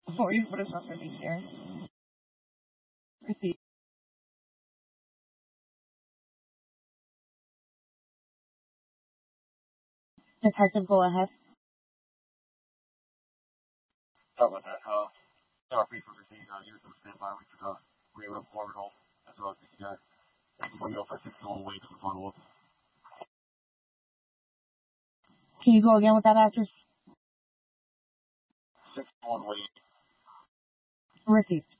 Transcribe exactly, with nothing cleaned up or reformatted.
Sorry for the suffering here. Received. Detective, go ahead. Sorry about that. Uh, our people received uh, years of standby. We took a real up forward hold as well as the guy. Thank you for your first all the way to the follow up. Can you go again with that address? Six one way. Received.